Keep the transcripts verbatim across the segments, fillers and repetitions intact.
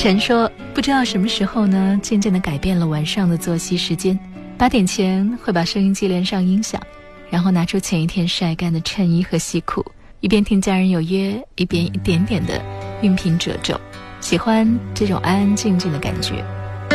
陈说，不知道什么时候呢，渐渐地改变了晚上的作息时间。八点前会把收音机连上音响，然后拿出前一天晒干的衬衣和西裤，一边听家人有约，一边一点点的熨平褶皱。喜欢这种安安静静的感觉。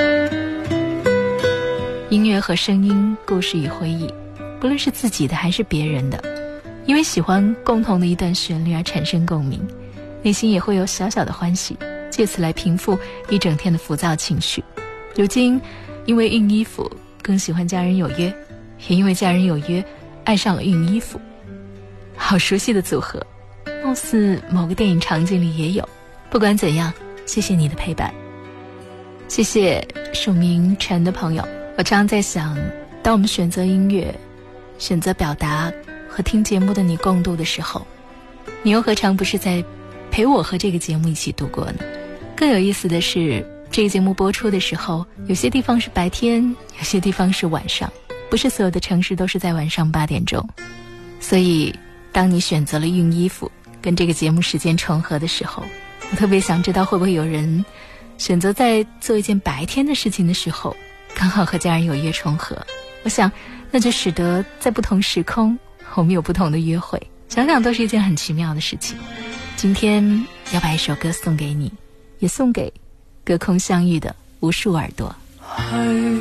音乐和声音，故事与回忆，不论是自己的还是别人的，因为喜欢共同的一段旋律而产生共鸣，内心也会有小小的欢喜，借此来平复一整天的浮躁情绪。如今因为熨衣服更喜欢家人有约，也因为家人有约爱上了熨衣服。好熟悉的组合，貌似某个电影场景里也有。不管怎样，谢谢你的陪伴。谢谢署名陈的朋友。我常常在想，当我们选择音乐，选择表达和听节目的你共度的时候，你又何尝不是在陪我和这个节目一起度过呢？更有意思的是，这个节目播出的时候，有些地方是白天，有些地方是晚上，不是所有的城市都是在晚上八点钟。所以当你选择了熨衣服跟这个节目时间重合的时候，我特别想知道会不会有人选择在做一件白天的事情的时候刚好和家人有约重合。我想那就使得在不同时空我们有不同的约会，想想都是一件很奇妙的事情。今天要把一首歌送给你，也送给隔空相遇的无数耳朵。